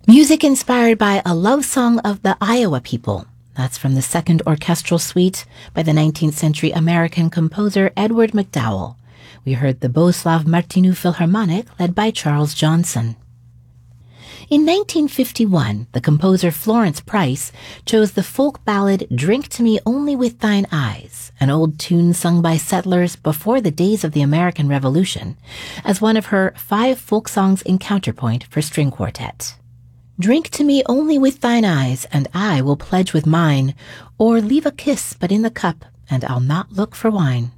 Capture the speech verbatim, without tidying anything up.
Music inspired by a love song of the Iowa people. That's from the Second Orchestral Suite by the nineteenth century American composer Edward MacDowell. We heard the Bohuslav Martinu Philharmonic led by Charles Johnson. In nineteen fifty-one, the composer Florence Price chose the folk ballad Drink to Me Only with Thine Eyes, an old tune sung by settlers before the days of the American Revolution, as one of her five folk songs in counterpoint for string quartet. Drink to me only with thine eyes, and I will pledge with mine, or leave a kiss but in the cup, and I'll not look for wine.